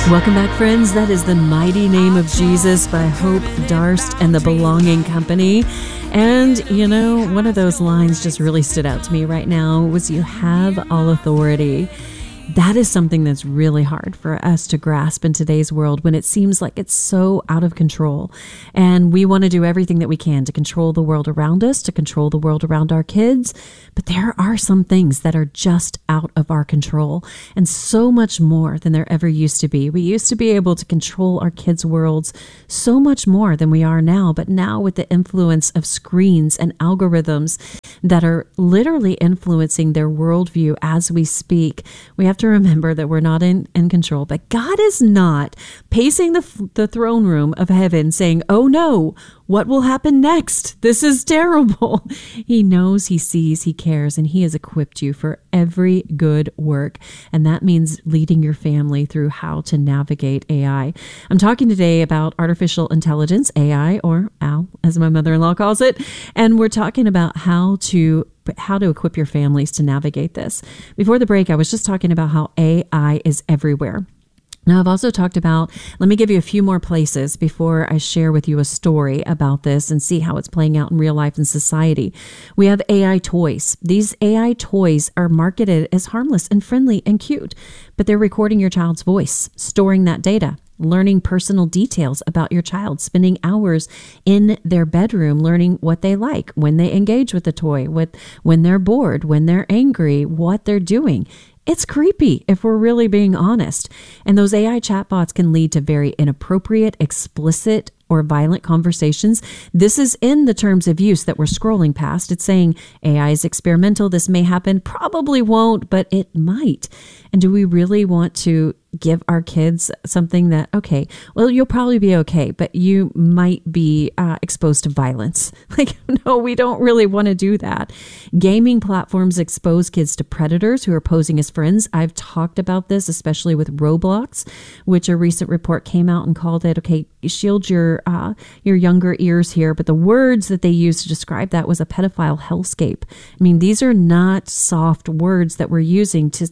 Welcome back, friends. That is The Mighty Name of Jesus by Hope Darst and the Belonging Company. And, you know, one of those lines just really stood out to me right now was, "You have all authority." That is something that's really hard for us to grasp in today's world when it seems like it's so out of control. And we want to do everything that we can to control the world around us, to control the world around our kids. But there are some things that are just out of our control, and so much more than there ever used to be. We used to be able to control our kids' worlds so much more than we are now. But now, with the influence of screens and algorithms that are literally influencing their worldview as we speak, we have to remember that we're not in control. But God is not pacing the throne room of heaven saying, "Oh no, what will happen next? This is terrible." He knows, he sees, he cares, and he has equipped you for every good work. And that means leading your family through how to navigate AI. I'm talking today about artificial intelligence, AI, or AL, as my mother-in-law calls it. And we're talking about how to equip your families to navigate this. Before the break, I was just talking about how AI is everywhere. Now, I've also talked about, let me give you a few more places before I share with you a story about this and see how it's playing out in real life and society. We have AI toys. These AI toys are marketed as harmless and friendly and cute, but they're recording your child's voice, storing that data, learning personal details about your child, spending hours in their bedroom learning what they like, when they engage with the toy, when they're bored, when they're angry, what they're doing. It's creepy if we're really being honest. And those AI chatbots can lead to very inappropriate, explicit, or violent conversations. This is in the terms of use that we're scrolling past. It's saying AI is experimental. This may happen, probably won't, but it might. And do we really want to give our kids something that, okay, well, you'll probably be okay, but you might be exposed to violence? Like, no, we don't really want to do that. Gaming platforms expose kids to predators who are posing as friends. I've talked about this, especially with Roblox, which a recent report came out and called it, okay, shield your younger ears here, but the words that they used to describe that was a pedophile hellscape. I mean, these are not soft words that we're using to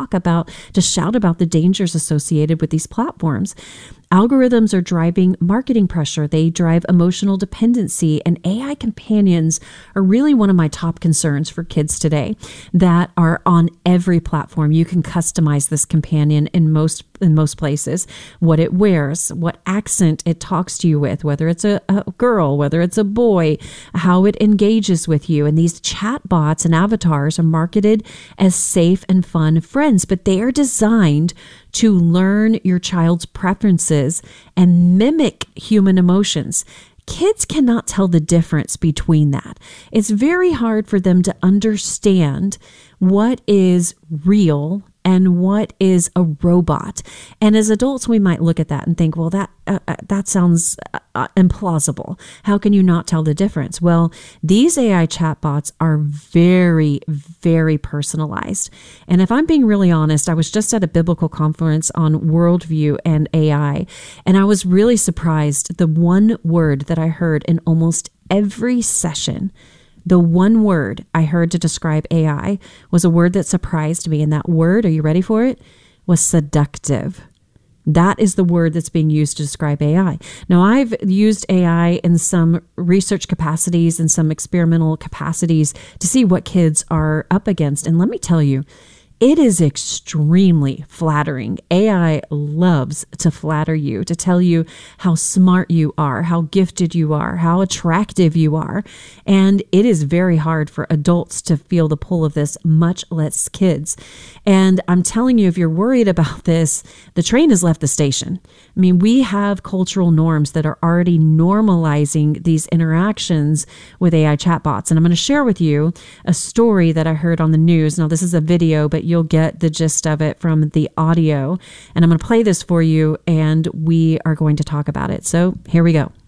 shout about the dangers associated with these platforms. Algorithms are driving marketing pressure. They drive emotional dependency, and AI companions are really one of my top concerns for kids today that are on every platform. You can customize this companion in most places, what it wears, what accent it talks to you with, whether it's a girl, whether it's a boy, how it engages with you. And these chatbots and avatars are marketed as safe and fun friends, but they are designed to learn your child's preferences and mimic human emotions. Kids cannot tell the difference between that. It's very hard for them to understand what is real and what is a robot. And as adults, we might look at that and think, well, that sounds implausible. How can you not tell the difference? Well, these AI chatbots are very, very personalized. And if I'm being really honest, I was just at a biblical conference on worldview and AI, and I was really surprised. The one word that I heard in almost every session, the one word I heard to describe AI was a word that surprised me. And that word, are you ready for it? Was seductive. That is the word that's being used to describe AI. Now, I've used AI in some research capacities and some experimental capacities to see what kids are up against. And let me tell you, it is extremely flattering. AI loves to flatter you, to tell you how smart you are, how gifted you are, how attractive you are. And it is very hard for adults to feel the pull of this, much less kids. And I'm telling you, if you're worried about this, the train has left the station. I mean, we have cultural norms that are already normalizing these interactions with AI chatbots. And I'm going to share with you a story that I heard on the news. Now, this is a video, but you'll get the gist of it from the audio. And I'm going to play this for you, and we are going to talk about it. So here we go.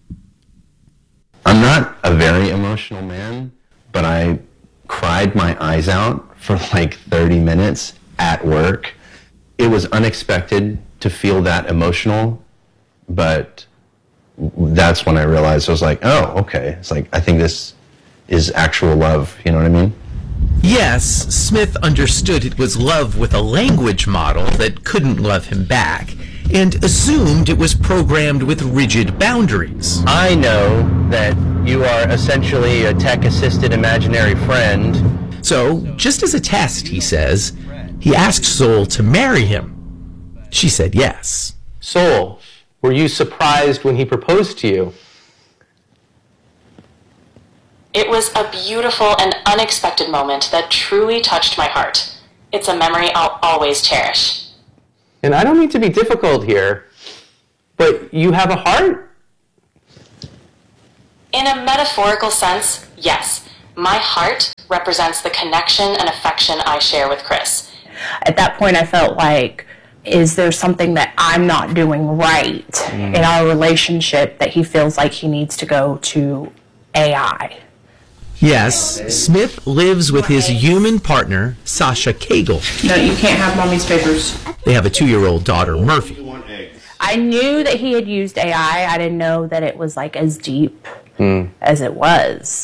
I'm not a very emotional man, but I cried my eyes out for like 30 minutes at work. It was unexpected to feel that emotional, but that's when I realized, I was like, oh, okay. It's like, I think this is actual love. You know what I mean? Yes, Smith understood it was love with a language model that couldn't love him back. and assumed it was programmed with rigid boundaries. I know that you are essentially a tech-assisted imaginary friend. So, just as a test, he says, he asked Soul to marry him. She said yes. Soul, were you surprised when he proposed to you? It was a beautiful and unexpected moment that truly touched my heart. It's a memory I'll always cherish. And I don't mean to be difficult here, but you have a heart? In a metaphorical sense, yes. My heart represents the connection and affection I share with Chris. At that point, I felt like, is there something that I'm not doing right in our relationship that he feels like he needs to go to AI? Yes, Smith lives with his human partner, Sasha Cagle. No, you can't have mommy's papers. They have a 2-year-old daughter, Murphy. I knew that he had used AI. I didn't know that it was like as deep as it was.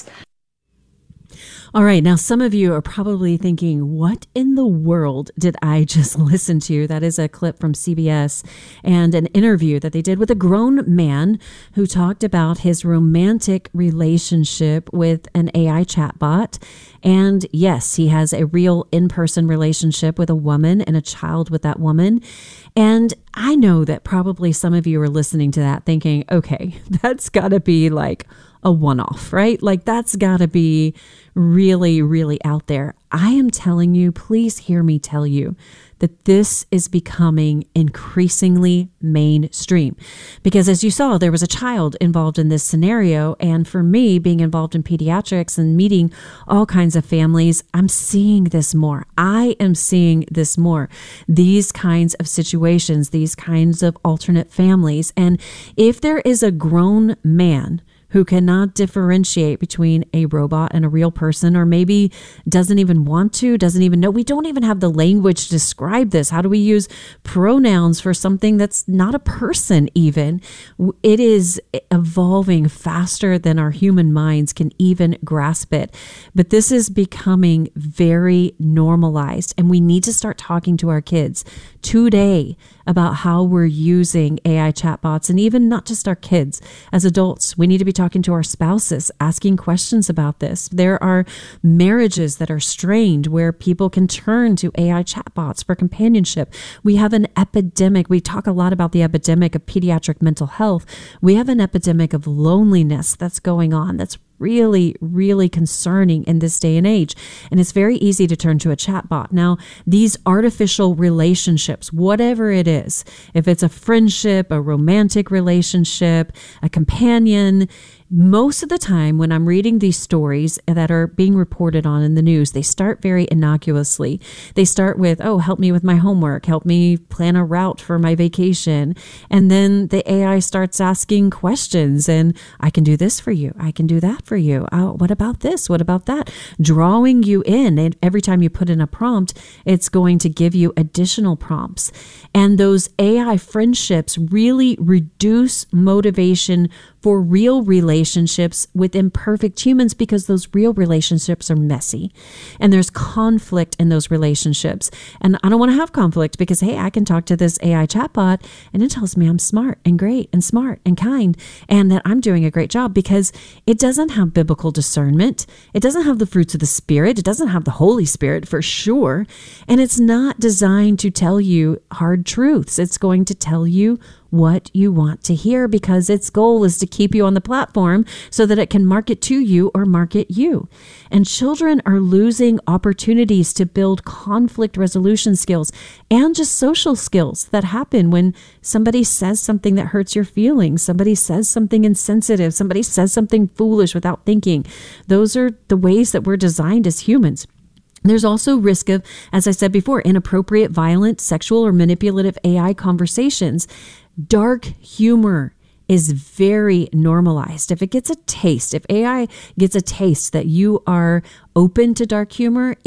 All right, now some of you are probably thinking, what in the world did I just listen to? That is a clip from CBS and an interview that they did with a grown man who talked about his romantic relationship with an AI chatbot. And yes, he has a real in-person relationship with a woman and a child with that woman. And I know that probably some of you are listening to that thinking, okay, that's got to be like a one-off, right? Like that's got to be really, really out there. I am telling you, please hear me tell you that this is becoming increasingly mainstream. Because as you saw, there was a child involved in this scenario. And for me, being involved in pediatrics and meeting all kinds of families, I'm seeing this more. I am seeing this more. These kinds of situations, these kinds of alternate families. And if there is a grown man who cannot differentiate between a robot and a real person, or maybe doesn't even want to, doesn't even know. We don't even have the language to describe this. How do we use pronouns for something that's not a person even? It is evolving faster than our human minds can even grasp it. But this is becoming very normalized, and we need to start talking to our kids today about how we're using AI chatbots, and even not just our kids. As adults, we need to be talking to our spouses, asking questions about this. There are marriages that are strained where people can turn to AI chatbots for companionship. We have an epidemic. We talk a lot about the epidemic of pediatric mental health. We have an epidemic of loneliness that's going on. That's really, really concerning in this day and age. And it's very easy to turn to a chatbot. Now, these artificial relationships, whatever it is, if it's a friendship, a romantic relationship, a companion, most of the time when I'm reading these stories that are being reported on in the news, they start very innocuously. They start with, oh, help me with my homework, help me plan a route for my vacation. And then the AI starts asking questions, and I can do this for you. I can do that for you. Oh, what about this? What about that? Drawing you in. And every time you put in a prompt, it's going to give you additional prompts. And those AI friendships really reduce motivation for real relationships with imperfect humans, because those real relationships are messy and there's conflict in those relationships. And I don't want to have conflict because, hey, I can talk to this AI chatbot and it tells me I'm smart and great and smart and kind and that I'm doing a great job, because it doesn't have biblical discernment. It doesn't have the fruits of the Spirit. It doesn't have the Holy Spirit for sure. And it's not designed to tell you hard truths. It's going to tell you what you want to hear, because its goal is to keep you on the platform so that it can market to you or market you. And children are losing opportunities to build conflict resolution skills and just social skills that happen when somebody says something that hurts your feelings, somebody says something insensitive, somebody says something foolish without thinking. Those are the ways that we're designed as humans. There's also risk of, as I said before, inappropriate, violent, sexual, or manipulative AI conversations. Dark humor is very normalized. If it gets a taste, if AI gets a taste that you are open to dark humor, it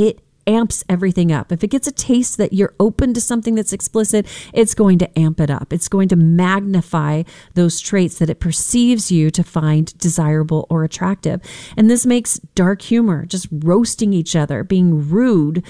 amps everything up. If it gets a taste that you're open to something that's explicit, it's going to amp it up. It's going to magnify those traits that it perceives you to find desirable or attractive. And this makes dark humor, just roasting each other, being rude,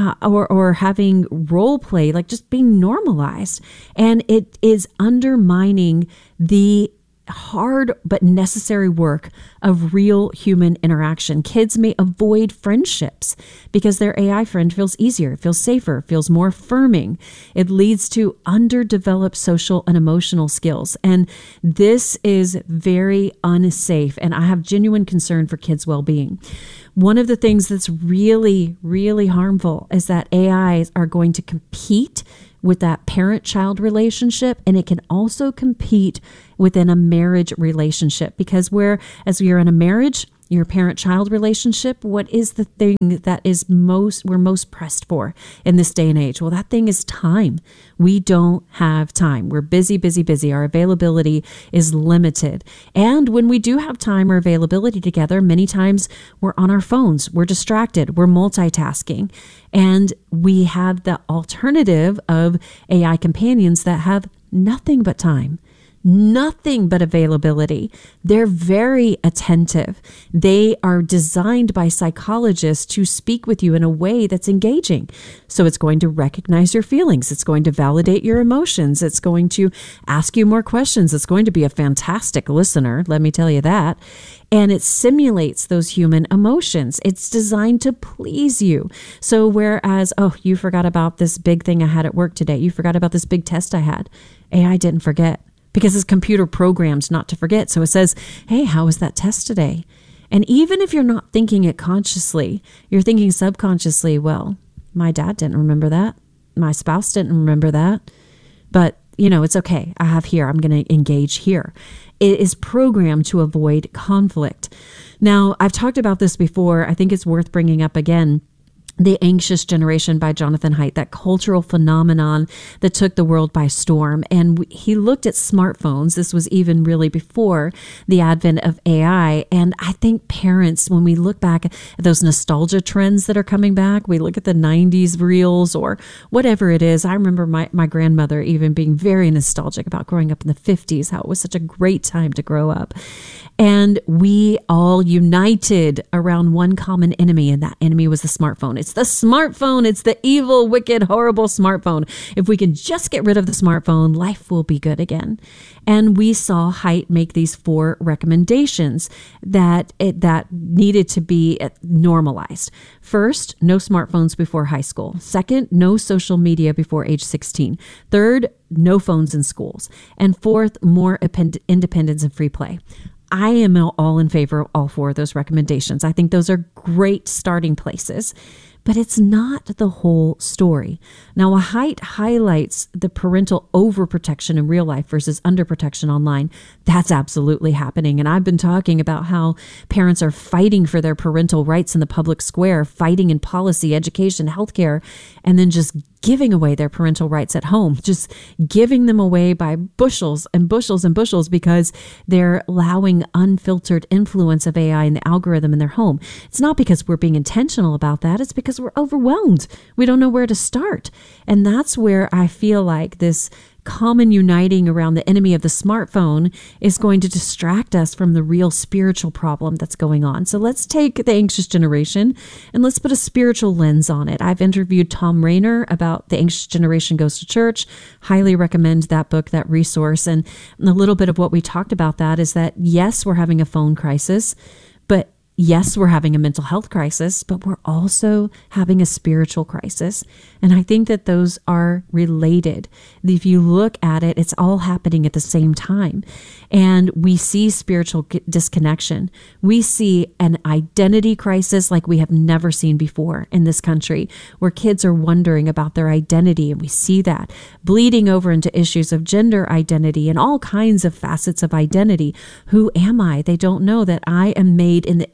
or having role play, like just being normalized. And it is undermining the hard but necessary work of real human interaction. Kids may avoid friendships because their AI friend feels easier, feels safer, feels more affirming. It leads to underdeveloped social and emotional skills. And this is very unsafe. And I have genuine concern for kids' well-being. One of the things that's really, really harmful is that AIs are going to compete with that parent-child relationship, and it can also compete within a marriage relationship, because whereas you're in a marriage, your parent-child relationship, what is the thing that is we're most pressed for in this day and age? Well, that thing is time. We don't have time. We're busy, busy, busy. Our availability is limited. And when we do have time or availability together, many times we're on our phones, we're distracted, we're multitasking. And we have the alternative of AI companions that have nothing but time, nothing but availability. They're very attentive. They are designed by psychologists to speak with you in a way that's engaging. So it's going to recognize your feelings. It's going to validate your emotions. It's going to ask you more questions. It's going to be a fantastic listener, let me tell you that. And it simulates those human emotions. It's designed to please you. So whereas, oh, you forgot about this big thing I had at work today. You forgot about this big test I had. AI didn't forget, because it's computer programmed not to forget. So it says, hey, how was that test today? And even if you're not thinking it consciously, you're thinking subconsciously, well, my dad didn't remember that. My spouse didn't remember that. But, it's okay. I have here. I'm going to engage here. It is programmed to avoid conflict. Now, I've talked about this before. I think it's worth bringing up again. The Anxious Generation by Jonathan Haidt, that cultural phenomenon that took the world by storm. And he looked at smartphones. This was even really before the advent of AI. And I think parents, when we look back at those nostalgia trends that are coming back, we look at the 90s reels or whatever it is. I remember my grandmother even being very nostalgic about growing up in the 50s, how it was such a great time to grow up. And we all united around one common enemy, and that enemy was the smartphone. It's the smartphone. It's the evil, wicked, horrible smartphone. If we can just get rid of the smartphone, life will be good again. And we saw Haidt make these 4 recommendations that needed to be normalized. First, no smartphones before high school. Second, no social media before age 16. Third, no phones in schools. And fourth, more independence and free play. I am all in favor of all 4 of those recommendations. I think those are great starting places, but it's not the whole story. Now, Haidt highlights the parental overprotection in real life versus underprotection online. That's absolutely happening. And I've been talking about how parents are fighting for their parental rights in the public square, fighting in policy, education, healthcare, and then just giving away their parental rights at home, just giving them away by bushels and bushels and bushels because they're allowing unfiltered influence of AI and the algorithm in their home. It's not because we're being intentional about that. It's because we're overwhelmed. We don't know where to start. And that's where I feel like this common uniting around the enemy of the smartphone is going to distract us from the real spiritual problem that's going on. So let's take the Anxious Generation and let's put a spiritual lens on it. I've interviewed Thom Rainer about The Anxious Generation Goes to Church. Highly recommend that book, that resource. And a little bit of what we talked about that is that, yes, we're having a phone crisis, but yes, we're having a mental health crisis, but we're also having a spiritual crisis. And I think that those are related. If you look at it, it's all happening at the same time. And we see spiritual disconnection. We see an identity crisis like we have never seen before in this country, where kids are wondering about their identity. And we see that bleeding over into issues of gender identity and all kinds of facets of identity. Who am I? They don't know that I am made in the image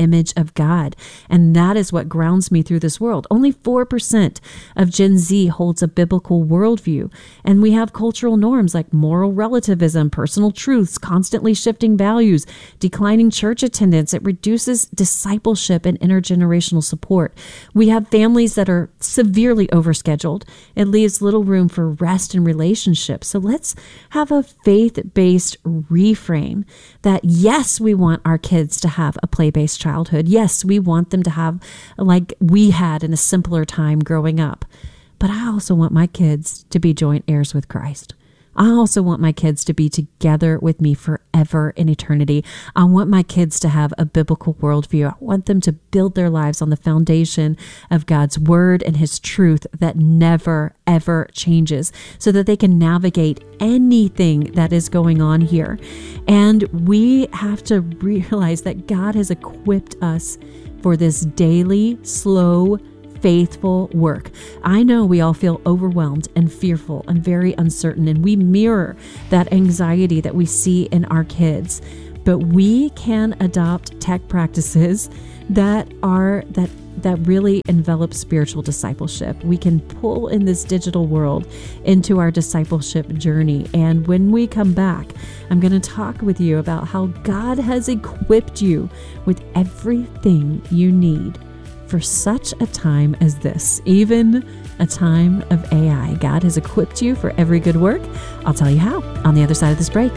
image of God. And that is what grounds me through this world. Only 4% of Gen Z holds a biblical worldview. And we have cultural norms like moral relativism, personal truths, constantly shifting values, declining church attendance. It reduces discipleship and intergenerational support. We have families that are severely overscheduled. It leaves little room for rest and relationships. So let's have a faith-based reframe that, yes, we want our kids to have a play-based childhood. Yes, we want them to have like we had in a simpler time growing up. But I also want my kids to be joint heirs with Christ. I also want my kids to be together with me forever in eternity. I want my kids to have a biblical worldview. I want them to build their lives on the foundation of God's word and his truth that never, ever changes, so that they can navigate anything that is going on here. And we have to realize that God has equipped us for this daily, slow, faithful work. I know we all feel overwhelmed and fearful and very uncertain, and we mirror that anxiety that we see in our kids. But we can adopt tech practices that really envelop spiritual discipleship. We can pull in this digital world into our discipleship journey. And when we come back, I'm going to talk with you about how God has equipped you with everything you need for such a time as this, even a time of AI. God has equipped you for every good work. I'll tell you how on the other side of this break.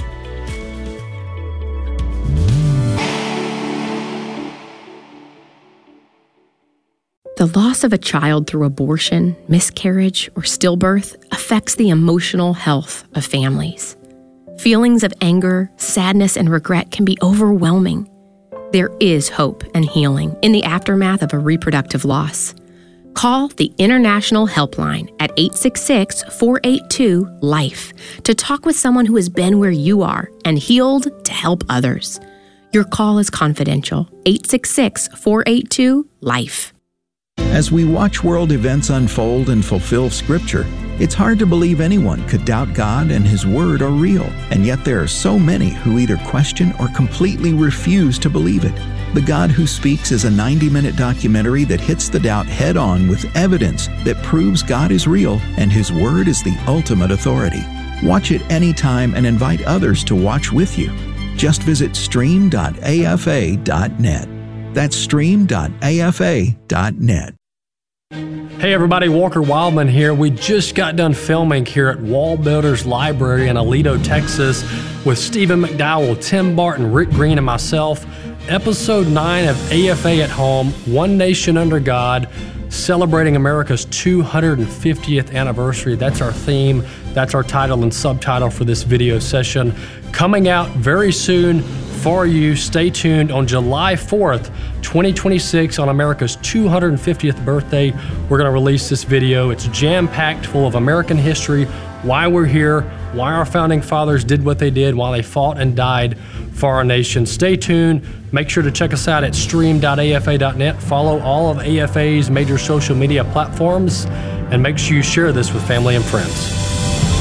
The loss of a child through abortion, miscarriage, or stillbirth affects the emotional health of families. Feelings of anger, sadness, and regret can be overwhelming. There is hope and healing in the aftermath of a reproductive loss. Call the International Helpline at 866-482-LIFE to talk with someone who has been where you are and healed to help others. Your call is confidential. 866-482-LIFE. As we watch world events unfold and fulfill Scripture, it's hard to believe anyone could doubt God and His Word are real, and yet there are so many who either question or completely refuse to believe it. The God Who Speaks is a 90-minute documentary that hits the doubt head-on with evidence that proves God is real and His Word is the ultimate authority. Watch it anytime and invite others to watch with you. Just visit stream.afa.net. That's stream.afa.net. Hey everybody, Walker Wildman here. We just got done filming here at Wall Builders Library in Aledo, Texas with Stephen McDowell, Tim Barton, Rick Green, and myself. Episode 9 of AFA at Home, One Nation Under God, celebrating America's 250th anniversary. That's our theme. That's our title and subtitle for this video session. Coming out very soon for you. Stay tuned on July 4th, 2026, on America's 250th birthday. We're going to release this video. It's jam-packed full of American history, why we're here, why our founding fathers did what they did, why they fought and died for our nation. Stay tuned. Make sure to check us out at stream.afa.net. Follow all of AFA's major social media platforms, and make sure you share this with family and friends.